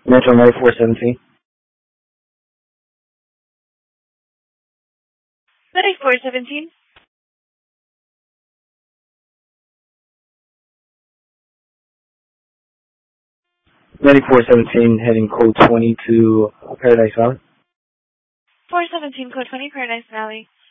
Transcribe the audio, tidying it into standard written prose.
Metro 9417. 9417. 9417 heading code 20 to Paradise Valley. 417 code 20 Paradise Valley.